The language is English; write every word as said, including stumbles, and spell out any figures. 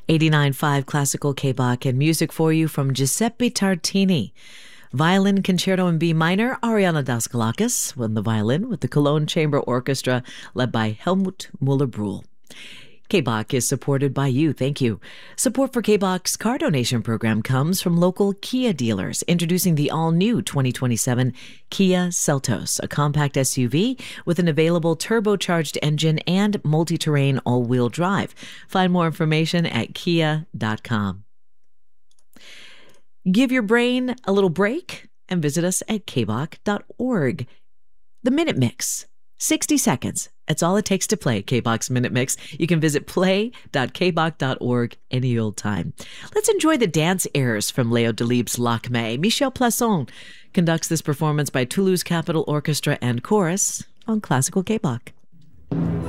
eighty-nine point five Classical K-Bach and music for you from Giuseppe Tartini. Violin Concerto in B minor, Ariana Daskalakis on the violin with the Cologne Chamber Orchestra led by Helmut Müller-Brühl. K-Bach is supported by you. Thank you. Support for K-Bach's car donation program comes from local Kia dealers, introducing the all-new twenty twenty-seven Kia Seltos, a compact S U V with an available turbocharged engine and multi-terrain all-wheel drive. Find more information at kia dot com. Give your brain a little break and visit us at k bach dot org. The Minute Mix. sixty seconds. That's all it takes to play K-Bach's Minute Mix. You can visit play dot k bach dot org any old time. Let's enjoy the dance airs from Léo Delibes' Lakmé. Michel Plasson conducts this performance by Toulouse Capitol Orchestra and Chorus on Classical K-Bach.